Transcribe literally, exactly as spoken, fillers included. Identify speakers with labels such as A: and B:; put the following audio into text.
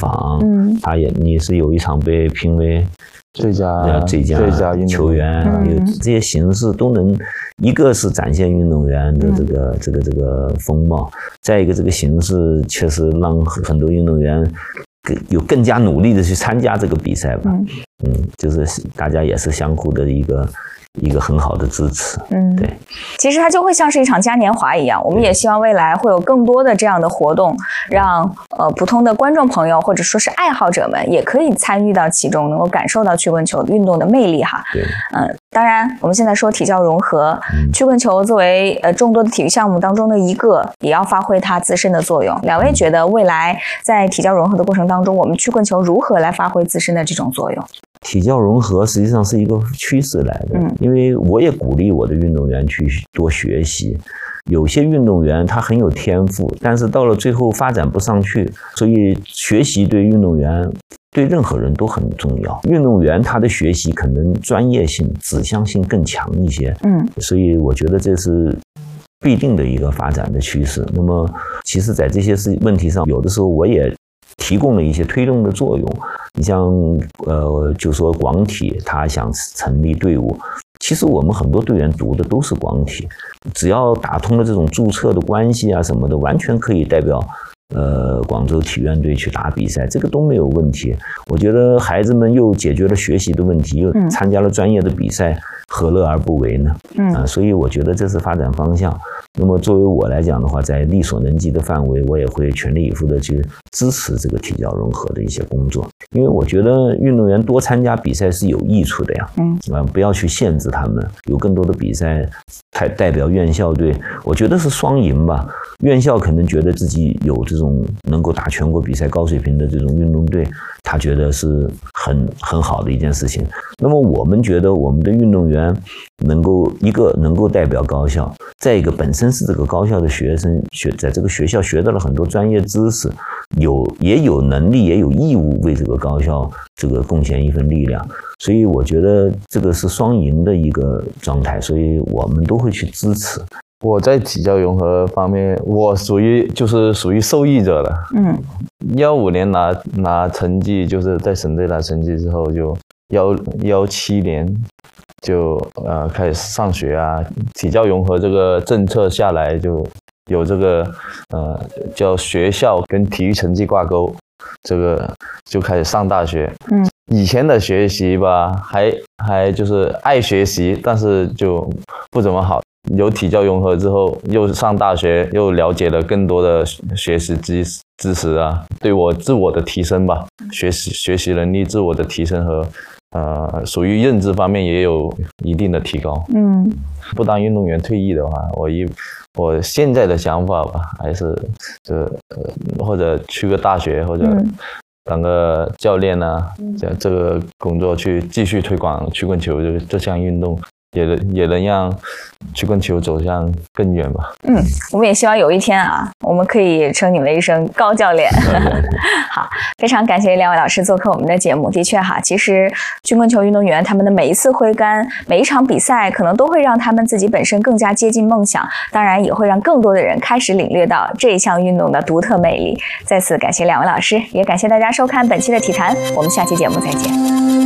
A: 访，嗯，他也你是有一场被评为
B: 最佳
A: 最佳
B: 最佳
A: 球员，
C: 嗯、
A: 有这些形式都能，一个是展现运动员的这个、嗯、这个这个风貌，再一个这个形式确实让很多运动员有更加努力的去参加这个比赛吧，嗯, 嗯，就是大家也是相互的一个。一个很好的支持，嗯，对，
C: 其实它就会像是一场嘉年华一样，我们也希望未来会有更多的这样的活动，让呃普通的观众朋友或者说是爱好者们也可以参与到其中，能够感受到曲棍球运动的魅力哈。
A: 对，
C: 嗯、呃，当然我们现在说体教融合，嗯、曲棍球作为呃众多的体育项目当中的一个，也要发挥它自身的作用。两位觉得未来在体教融合的过程当中，我们曲棍球如何来发挥自身的这种作用？
A: 体教融合实际上是一个趋势来的，嗯，因为我也鼓励我的运动员去多学习。有些运动员他很有天赋，但是到了最后发展不上去，所以学习对运动员对任何人都很重要。运动员他的学习可能专业性、指向性更强一些，嗯，所以我觉得这是必定的一个发展的趋势。那么，其实，在这些事问题上，有的时候我也提供了一些推动的作用。你像呃，就说广体，他想成立队伍，其实我们很多队员读的都是广体，只要打通了这种注册的关系啊什么的，完全可以代表呃广州体院队去打比赛，这个都没有问题。我觉得孩子们又解决了学习的问题，又参加了专业的比赛，何乐而不为呢？嗯、呃，所以我觉得这是发展方向。那么作为我来讲的话，在力所能及的范围，我也会全力以赴的去支持这个体教融合的一些工作，因为我觉得运动员多参加比赛是有益处的呀。嗯，啊，不要去限制他们，有更多的比赛代代表院校队，我觉得是双赢吧。院校可能觉得自己有这种能够打全国比赛高水平的这种运动队，他觉得是很很好的一件事情。那么我们觉得我们的运动员能够一个能够代表高校，再一个本身是这个高校的学生，学在这个学校学到了很多专业知识，有也有能力也有义务为这个高校这个贡献一份力量，所以我觉得这个是双赢的一个状态，所以我们都会去支持。
B: 我在体教融合方面，我属于就是属于受益者了。嗯，幺五年拿拿成绩，就是在省队拿成绩之后，就幺幺七年就呃开始上学啊。体教融合这个政策下来，就有这个呃叫学校跟体育成绩挂钩，这个就开始上大学。嗯，以前的学习吧，还还就是爱学习，但是就不怎么好。有体教融合之后，又上大学，又了解了更多的学习知知识啊，对我自我的提升吧，学习学习能力自我的提升和呃，属于认知方面也有一定的提高。嗯，不当运动员退役的话，我一我现在的想法吧，还是这呃或者去个大学或者当个教练啊，这、嗯、这个工作去继续推广曲棍球这这项运动。也也能让曲棍球走向更远吧。
C: 嗯，我们也希望有一天啊，我们可以称你们一声高教练。好，非常感谢两位老师做客我们的节目。的确哈，其实曲棍球运动员他们的每一次挥杆，每一场比赛，可能都会让他们自己本身更加接近梦想，当然也会让更多的人开始领略到这一项运动的独特魅力。再次感谢两位老师，也感谢大家收看本期的体坛，我们下期节目再见。